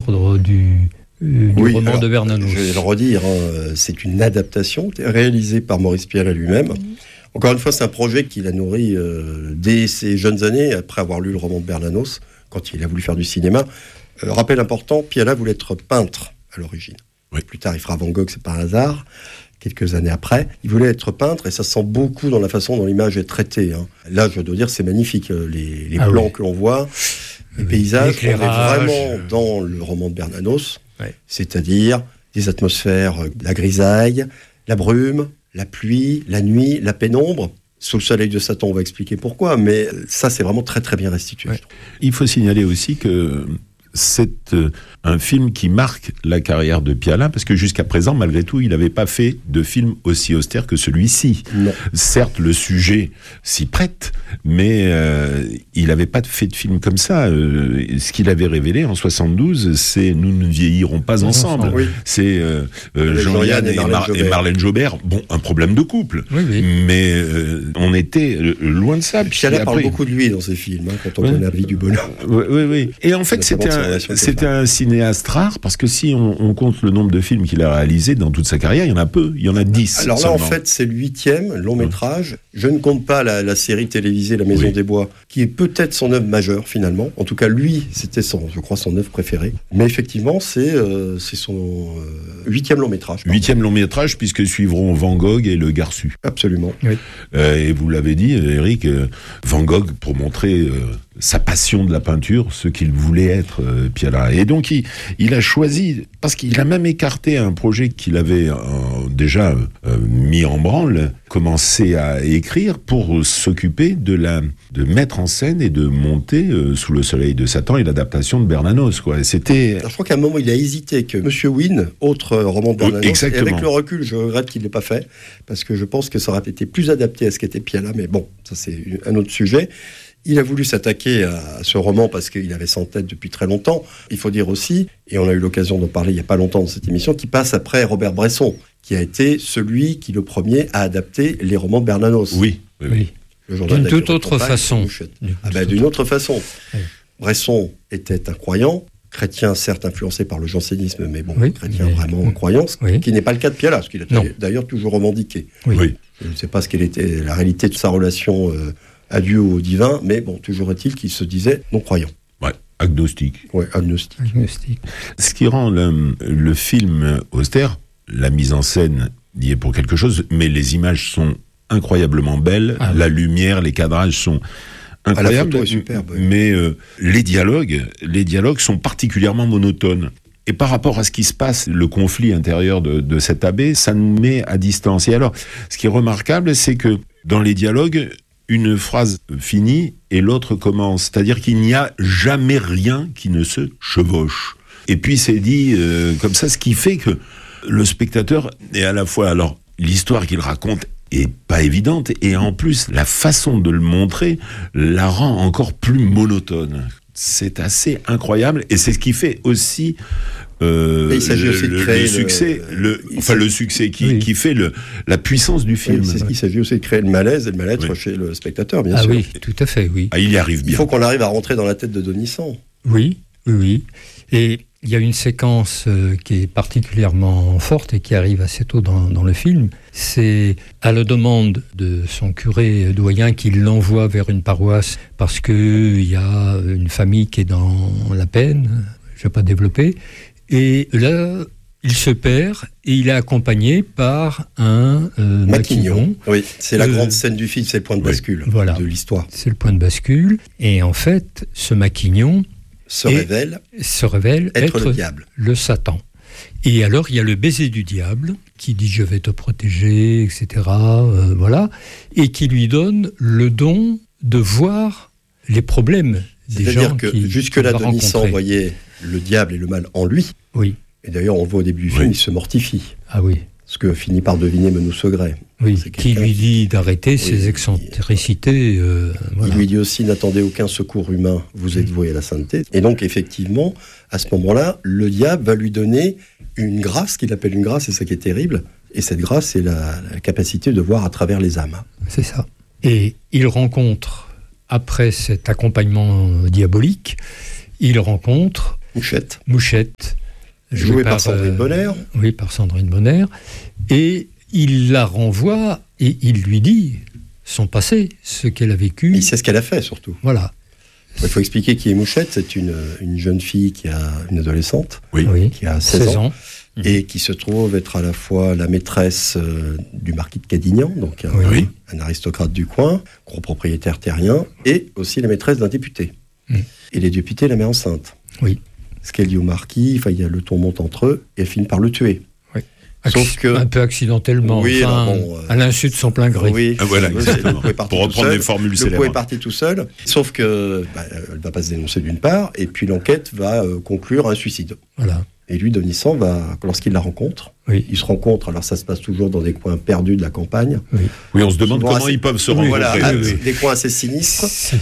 l'ordre du roman de Bernanos. Je vais le redire, c'est une adaptation réalisée par Maurice Pialat lui-même. Encore une fois, c'est un projet qu'il a nourri dès ses jeunes années, après avoir lu le roman de Bernanos, quand il a voulu faire du cinéma. Rappel important, Pialat voulait être peintre à l'origine. Oui. Plus tard, il fera Van Gogh, c'est par hasard. Quelques années après, il voulait être peintre et ça se sent beaucoup dans la façon dont l'image est traitée. Là, je dois dire, c'est magnifique. Les plans que l'on voit, les paysages, on est vraiment dans le roman de Bernanos, c'est-à-dire des atmosphères, la grisaille, la brume, la pluie, la nuit, la pénombre. Sous le soleil de Satan, on va expliquer pourquoi, mais ça, c'est vraiment très très bien restitué. Ouais. Il faut signaler aussi que c'est un film qui marque la carrière de Pialat, parce que jusqu'à présent, malgré tout, il n'avait pas fait de film aussi austère que celui-ci. Non. Certes, le sujet s'y prête, mais il n'avait pas fait de film comme ça. Ce qu'il avait révélé en 72, c'est « Nous ne vieillirons pas ensemble ». Oui. C'est Jean-Yann et Marlène Jobert. Bon, un problème de couple, mais on était loin de ça. Pialat parle beaucoup de lui dans ses films, quand on connaît La vie du bonheur. Oui. Et en fait, c'était un cinéaste rare, parce que si on compte le nombre de films qu'il a réalisés dans toute sa carrière, il y en a peu, il y en a 10. Alors là, seulement. En fait, c'est le 8e long métrage. Je ne compte pas la série télévisée La Maison des Bois, qui est peut-être son œuvre majeure, finalement. En tout cas, lui, c'était je crois, son œuvre préférée. Mais effectivement, c'est son 8e long métrage. 8e long métrage, puisque suivront Van Gogh et Le Garçu. Absolument. Oui. Et vous l'avez dit, Eric, Van Gogh, pour montrer sa passion de la peinture, ce qu'il voulait être, Pialat. Et donc, il a choisi, parce qu'il a même écarté un projet qu'il avait déjà mis en branle, commencé à écrire pour s'occuper de mettre en scène et de monter Sous le soleil de Satan et l'adaptation de Bernanos, quoi. C'était... Alors, je crois qu'à un moment, il a hésité que Monsieur Wynne, autre roman de Bernanos, exactement. Et avec le recul, je regrette qu'il ne l'ait pas fait, parce que je pense que ça aurait été plus adapté à ce qu'était Pialat, mais bon, ça c'est un autre sujet. Il a voulu s'attaquer à ce roman parce qu'il avait ça en tête depuis très longtemps. Il faut dire aussi, et on a eu l'occasion d'en parler il n'y a pas longtemps dans cette émission, qu'il passe après Robert Bresson, qui a été celui qui, le premier, a adapté les romans de Bernanos. Oui. D'une toute autre façon. D'une autre façon. Oui. Bresson était un croyant, chrétien certes influencé par le jansénisme, mais bon, chrétien vraiment en croyance, qui n'est pas le cas de Pialat, ce qu'il a d'ailleurs toujours revendiqué. Oui. Je ne sais pas ce qu'elle était la réalité de sa relation à Dieu ou au divin, mais bon, toujours est-il qu'il se disait non-croyant. Ouais, agnostique. Ouais, agnostique. Ce qui rend le film austère, la mise en scène y est pour quelque chose, mais les images sont incroyablement belles, la lumière, les cadrages sont incroyables, la photo est superbe, mais les dialogues sont particulièrement monotones. Et par rapport à ce qui se passe, le conflit intérieur de cet abbé, ça nous met à distance. Et alors, ce qui est remarquable, c'est que dans les dialogues, une phrase finit et l'autre commence. C'est-à-dire qu'il n'y a jamais rien qui ne se chevauche. Et puis c'est dit comme ça, ce qui fait que le spectateur est à la fois... Alors, l'histoire qu'il raconte est pas évidente, et en plus, la façon de le montrer la rend encore plus monotone. C'est assez incroyable, et c'est ce qui fait aussi... il s'agit aussi de créer le succès qui fait la puissance du film. Il s'agit aussi de créer le malaise et le mal-être chez le spectateur, bien sûr. Ah oui, tout à fait, oui. Il y arrive bien. Il faut qu'on arrive à rentrer dans la tête de Denisant. Oui. Et il y a une séquence qui est particulièrement forte et qui arrive assez tôt dans le film. C'est à la demande de son curé doyen qu'il l'envoie vers une paroisse parce qu'il y a une famille qui est dans la peine. Je ne vais pas développer. Et là, il se perd et il est accompagné par un maquignon. Oui, c'est la grande scène du film, c'est le point de bascule de l'histoire. C'est le point de bascule. Et en fait, ce maquignon se révèle être le diable, le Satan. Et alors, il y a le baiser du diable qui dit « je vais te protéger », etc. Et qui lui donne le don de voir les problèmes des gens. C'est-à-dire que jusque-là, Denisant voyait le diable et le mal en lui. Oui. Et d'ailleurs, on le voit au début du film, il se mortifie. Ah oui. Ce que finit par deviner Menou Segret. Oui, qui lui dit d'arrêter ses excentricités. Il lui dit aussi, n'attendez aucun secours humain, vous êtes voué à la sainteté. Et donc, effectivement, à ce moment-là, le diable va lui donner une grâce, qu'il appelle une grâce, c'est ça qui est terrible. Et cette grâce, c'est la capacité de voir à travers les âmes. C'est ça. Et il rencontre, après cet accompagnement diabolique, il rencontre Mouchette. Jouée par Sandrine Bonnaire. Oui, par Sandrine Bonnaire. Et il la renvoie et il lui dit son passé, ce qu'elle a vécu. Il sait ce qu'elle a fait, surtout. Voilà. Il faut expliquer qui est Mouchette. C'est une jeune fille qui a une adolescente, qui a 16 ans. Et qui se trouve être à la fois la maîtresse du marquis de Cadignan, donc un aristocrate du coin, gros propriétaire terrien, et aussi la maîtresse d'un député. Et les députés la met enceinte. Oui. Ce qu'elle dit au marquis, le ton monte entre eux, et elle finit par le tuer. Oui. Sauf que, un peu accidentellement, à l'insu de son plein gré. Oui, voilà, exactement. Pour reprendre des formules célèbres. Le coup est parti tout seul, sauf que elle va pas se dénoncer d'une part, et puis l'enquête va conclure un suicide. Voilà. Et lui, Denisant, lorsqu'il la rencontre, il se rencontre, alors ça se passe toujours dans des coins perdus de la campagne. Oui, on se demande comment ils peuvent se rencontrer. Des coins assez sinistres,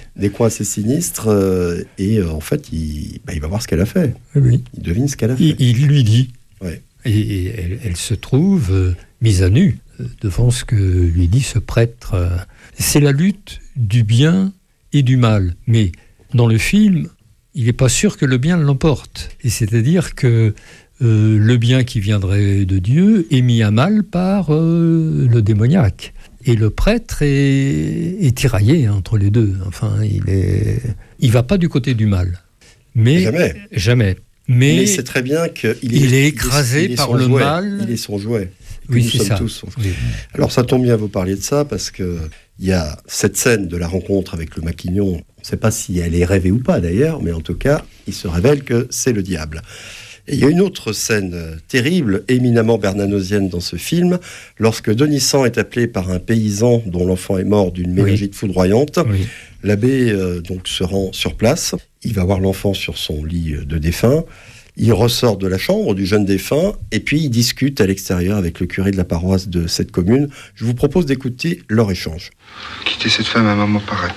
et en fait, il va voir ce qu'elle a fait. Oui. Il devine ce qu'elle a fait. Il lui dit. Et elle se trouve mise à nu devant ce que lui dit ce prêtre. C'est la lutte du bien et du mal. Mais dans le film, il n'est pas sûr que le bien l'emporte. Et c'est-à-dire que le bien qui viendrait de Dieu est mis à mal par le démoniaque. Et le prêtre est tiraillé entre les deux. Enfin, il va pas du côté du mal. Mais jamais. Mais c'est très bien qu'il est écrasé par le mal. Il est son jouet. Oui, c'est ça. Tous. Oui. Alors ça tombe bien vous parliez de ça, parce qu'il y a cette scène de la rencontre avec le maquignon. On ne sait pas si elle est rêvée ou pas d'ailleurs, mais en tout cas, il se révèle que c'est le diable. Et il y a une autre scène terrible, éminemment bernanosienne dans ce film, lorsque Denisant est appelé par un paysan dont l'enfant est mort d'une méningite foudroyante. Oui. L'abbé donc se rend sur place, il va voir l'enfant sur son lit de défunt, il ressort de la chambre du jeune défunt, et puis il discute à l'extérieur avec le curé de la paroisse de cette commune. Je vous propose d'écouter leur échange. Quitter cette femme à un moment pareil.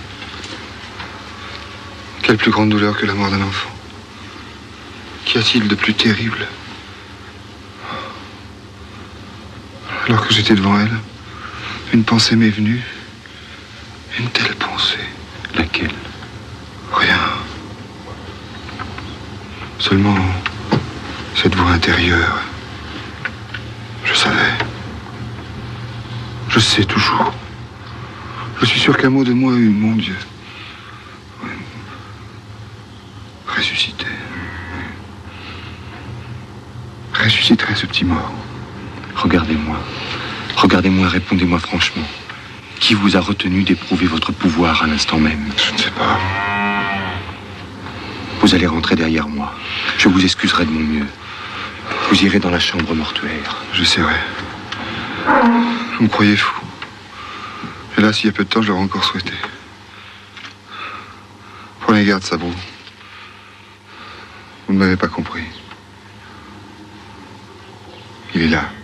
Quelle plus grande douleur que la mort d'un enfant? Qu'y a-t-il de plus terrible? Alors que j'étais devant elle, une pensée m'est venue. Une telle pensée. Laquelle? Rien. Seulement cette voix intérieure. Je savais. Je sais toujours. Je suis sûr qu'un mot de moi a eu, mon Dieu. Ressusciter. Ressusciterai ce petit mort. Regardez-moi. Regardez-moi, répondez-moi franchement. Qui vous a retenu d'éprouver votre pouvoir à l'instant même? Je ne sais pas. Vous allez rentrer derrière moi. Je vous excuserai de mon mieux. Vous irez dans la chambre mortuaire. J'essaierai. Vous me croyez fou. Hélas, il y a peu de temps, je l'aurais encore souhaité. Prenez garde, Sabot. Vous ne m'avez pas compris. Il est là.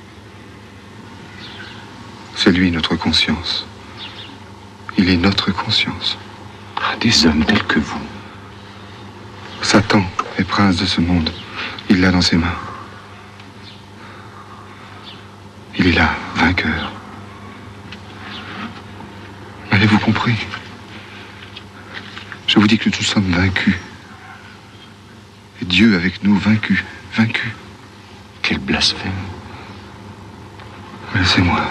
C'est lui, notre conscience. Il est notre conscience. Des hommes tels que vous. Satan est prince de ce monde. Il l'a dans ses mains. Il est là, vainqueur. Avez-vous compris? Je vous dis que nous sommes vaincus. Et Dieu avec nous, vaincu. Quel blasphème. Laissez-moi.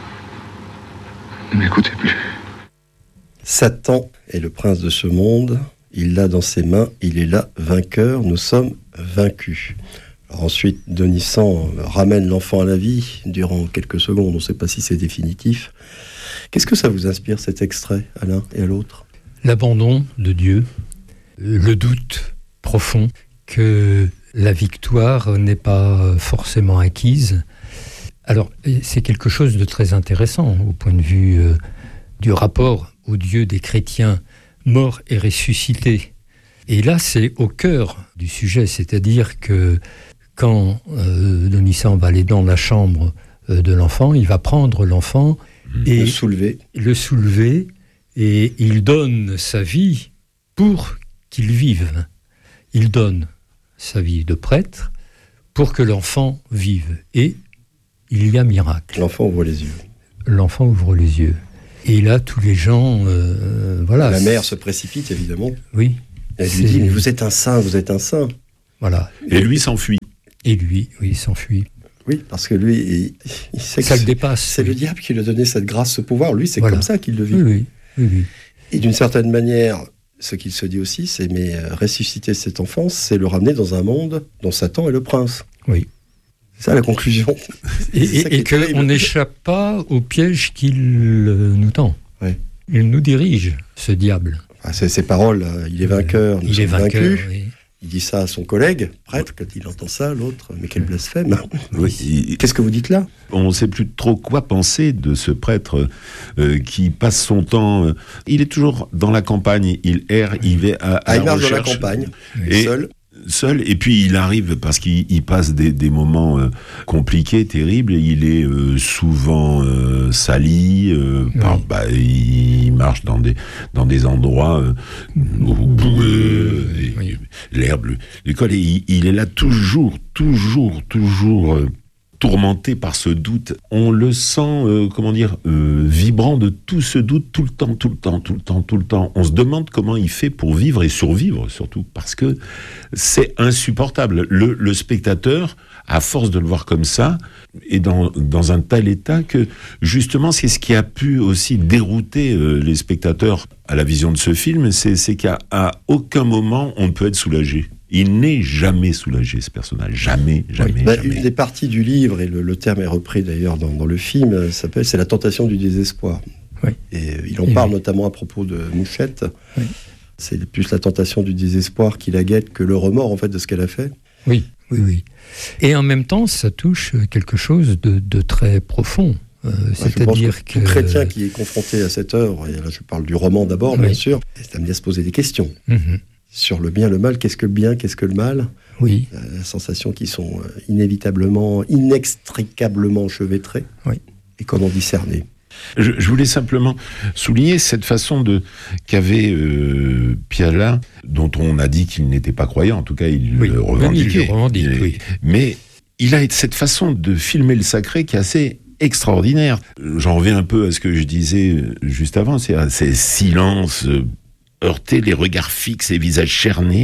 Ne m'écoutez plus. Satan est le prince de ce monde. Il l'a dans ses mains. Il est là, vainqueur. Nous sommes vaincus. Alors ensuite, Denisant ramène l'enfant à la vie durant quelques secondes. On ne sait pas si c'est définitif. Qu'est-ce que ça vous inspire, cet extrait, à l'un et à l'autre? L'abandon de Dieu, le doute profond que la victoire n'est pas forcément acquise. Alors, c'est quelque chose de très intéressant au point de vue du rapport au Dieu des chrétiens morts et ressuscités. Et là, c'est au cœur du sujet, c'est-à-dire que quand Denisant va aller dans la chambre de l'enfant, il va prendre l'enfant et le soulever, et il donne sa vie pour qu'il vive. Il donne sa vie de prêtre pour que l'enfant vive. Et il y a miracle. L'enfant ouvre les yeux. L'enfant ouvre les yeux. Et là, tous les gens... voilà. La mère se précipite, évidemment. Oui. Elle lui dit, mais vous êtes un saint, vous êtes un saint. Voilà. Et lui s'enfuit. Et lui, oui, il s'enfuit. Oui, parce que lui, il sait Ça que le dépasse. c'est le diable qui lui a donné cette grâce, ce pouvoir. Lui, c'est Voilà. comme ça qu'il le vit. Oui. Et d'une certaine manière, ce qu'il se dit aussi, c'est mais ressusciter cet enfant, c'est le ramener dans un monde dont Satan est le prince. Oui. C'est ça la conclusion. Et qu'on n'échappe pas au piège qu'il nous tend. Oui. Il nous dirige, ce diable. Enfin, c'est ses paroles, il est vainqueur, nous Il est sommes vainqueur, vaincus. oui. Il dit ça à son collègue, prêtre, quand il entend ça, l'autre, mais quel blasphème. Oui. Qu'est-ce que vous dites là? On ne sait plus trop quoi penser de ce prêtre qui passe son temps. Il est toujours dans la campagne, il erre, il va à Il la marche dans la recherche. campagne, Et seul. Et puis il arrive, parce qu'il passe des moments compliqués, terribles, et il est souvent sali, il marche dans des endroits boueux, l'herbe, l'école, et il est là toujours tourmenté par ce doute. On le sent, vibrant de tout ce doute tout le temps. On se demande comment il fait pour vivre et survivre, surtout, parce que c'est insupportable. Le spectateur, à force de le voir comme ça, est dans un tel état que, justement, c'est ce qui a pu aussi dérouter les spectateurs à la vision de ce film, c'est qu'à aucun moment on ne peut être soulagé. Il n'est jamais soulagé, ce personnage. Jamais. Une des parties du livre, et le terme est repris d'ailleurs dans le film, c'est la tentation du désespoir. Oui. Et il en parle notamment à propos de Mouchette. Oui. C'est plus la tentation du désespoir qui la guette que le remords, en fait, de ce qu'elle a fait. Oui. Et en même temps, ça touche quelque chose de très profond. C'est-à-dire que tout chrétien qui est confronté à cette œuvre, et là je parle du roman d'abord, bien sûr, est amené à se poser des questions. Mm-hmm. Sur le bien, le mal, qu'est-ce que le bien, qu'est-ce que le mal? Oui. La sensation qui sont inévitablement, inextricablement enchevêtrées. Oui. Et comment discerner? Je voulais simplement souligner cette façon qu'avait Piala, dont on a dit qu'il n'était pas croyant, en tout cas il le revendiquait. Oui. Mais il a cette façon de filmer le sacré qui est assez extraordinaire. J'en reviens un peu à ce que je disais juste avant, c'est à ces silences heurtés, les regards fixes, les visages chernés.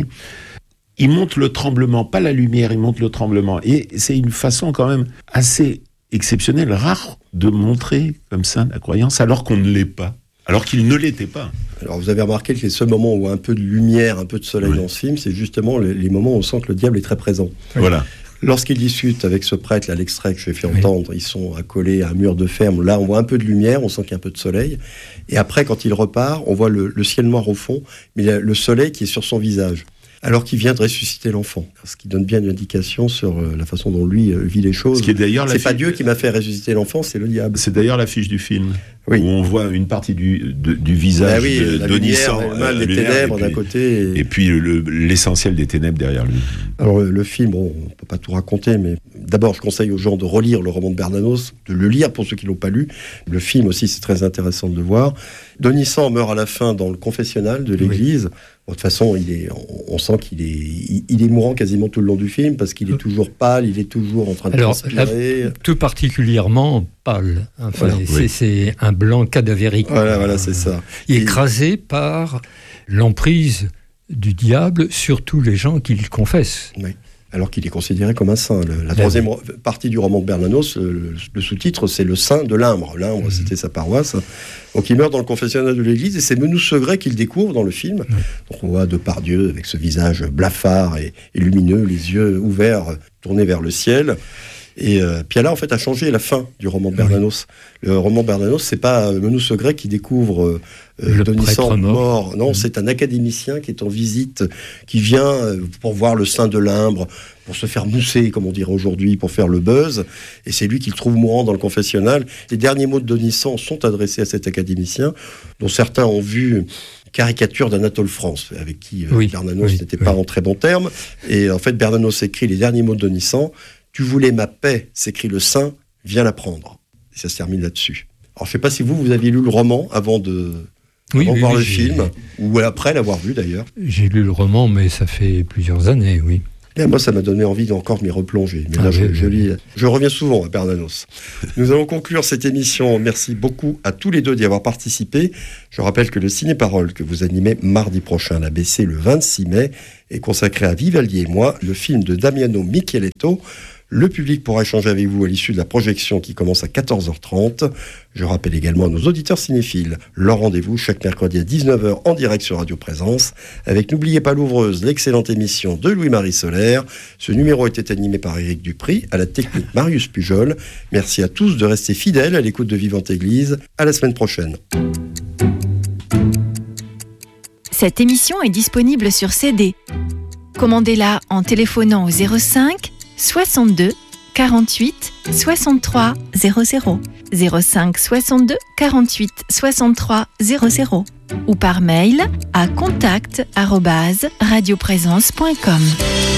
Il monte le tremblement, pas la lumière, il monte le tremblement. Et c'est une façon quand même assez exceptionnelle, rare, de montrer comme ça la croyance, alors qu'on ne l'est pas, alors qu'il ne l'était pas. Alors vous avez remarqué que les seuls moments où un peu de lumière, un peu de soleil dans ce film, c'est justement les moments où on sent que le diable est très présent. Voilà. Lorsqu'il discute avec ce prêtre, là, l'extrait que je fais entendre, ils sont accolés à un mur de ferme. Là, on voit un peu de lumière, on sent qu'il y a un peu de soleil. Et après, quand il repart, on voit le ciel noir au fond, mais le soleil qui est sur son visage. Alors qu'il vient de ressusciter l'enfant. Ce qui donne bien une indication sur la façon dont lui vit les choses. C'est pas Dieu qui m'a fait ressusciter l'enfant, c'est le diable. C'est d'ailleurs l'affiche du film, où on voit une partie du visage d'Odyssan, le mal des ténèbres d'un côté. Et puis l'essentiel des ténèbres derrière lui. Alors le film, on ne peut pas tout raconter, mais d'abord je conseille aux gens de relire le roman de Bernanos, de le lire pour ceux qui ne l'ont pas lu. Le film aussi, c'est très intéressant de le voir. D'Odyssan meurt à la fin dans le confessionnal de l'église. De toute façon, on sent qu'il est mourant quasiment tout le long du film, parce qu'il est toujours pâle, il est toujours en train de transpirer. Tout particulièrement pâle. Enfin, c'est un blanc cadavérique. Voilà, c'est ça. Écrasé par l'emprise du diable sur tous les gens qu'il confesse. Oui. Alors qu'il est considéré comme un saint. La troisième partie du roman de Bernanos, le sous-titre, c'est le saint de Limbre. Limbre, c'était sa paroisse. Donc il meurt dans le confessionnal de l'église, et c'est Menous Segret qu'il découvre dans le film. Donc on voit Depardieu avec ce visage blafard et lumineux, les yeux ouverts, tournés vers le ciel. Et Piala, en fait, a changé la fin du roman de Bernanos. Le roman de Bernanos, c'est pas Menous Segret qui découvre D'Odyssan mort. Non, c'est un académicien qui est en visite, qui vient pour voir le saint de Limbre, pour se faire mousser, comme on dirait aujourd'hui, pour faire le buzz. Et c'est lui qui le trouve mourant dans le confessionnal. Les derniers mots de D'Odyssan sont adressés à cet académicien, dont certains ont vu caricature d'Anatole France, avec qui Bernanos n'était pas en très bons termes. Et en fait, Bernanos écrit les derniers mots de D'Odyssan. Tu voulais ma paix, s'écrit le saint, viens la prendre. Et ça se termine là-dessus. Alors, je ne sais pas si vous aviez lu le roman avant de voir le film, ou après l'avoir vu d'ailleurs. J'ai lu le roman, mais ça fait plusieurs années, oui. Et moi, ça m'a donné envie d'encore m'y replonger. Mais là, je reviens souvent à Bernanos. Nous allons conclure cette émission. Merci beaucoup à tous les deux d'y avoir participé. Je rappelle que le Ciné-Parole que vous animez mardi prochain à l'ABC le 26 mai est consacré à Vivaldi et moi, le film de Damiano Micheletto. Le public pourra échanger avec vous à l'issue de la projection qui commence à 14h30. Je rappelle également à nos auditeurs cinéphiles leur rendez-vous chaque mercredi à 19h en direct sur Radio Présence avec N'oubliez pas l'ouvreuse, l'excellente émission de Louis-Marie Solaire. Ce numéro était animé par Éric Dupry, à la technique Marius Pujol. Merci à tous de rester fidèles à l'écoute de Vivante Église. À la semaine prochaine. Cette émission est disponible sur CD. Commandez-la en téléphonant au 05 62 48 63 00 05 62 48 63 00 ou par mail à contact@radioprésence.com.